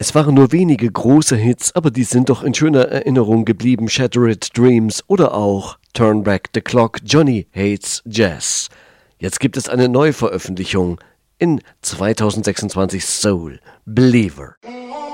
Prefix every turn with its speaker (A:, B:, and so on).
A: Es waren nur wenige große Hits, aber die sind doch in schöner Erinnerung geblieben. Shattered Dreams oder auch Turn Back the Clock, Johnny Hates Jazz. Jetzt gibt es eine Neuveröffentlichung in 2026, Soul Believer.